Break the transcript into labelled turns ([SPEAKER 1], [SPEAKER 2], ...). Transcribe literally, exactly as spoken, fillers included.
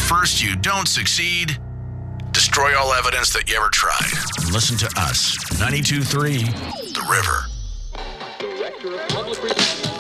[SPEAKER 1] first you don't succeed, destroy all evidence that you ever tried. Listen to us, ninety-two point three The River.
[SPEAKER 2] Director of Public Relations.